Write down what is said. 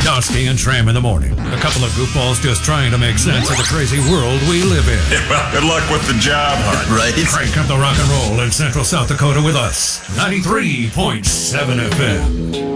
Dusty and Tram in the morning. A couple of goofballs just trying to make sense of the crazy world we live in. Yeah, well, good luck with the job hunt. Right? Crank up the rock and roll in Central South Dakota with us. 93.7 FM.